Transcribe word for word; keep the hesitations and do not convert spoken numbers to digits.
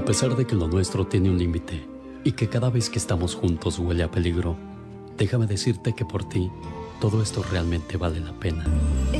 A pesar de que lo nuestro tiene un límite y que cada vez que estamos juntos huele a peligro, déjame decirte que por ti todo esto realmente vale la pena.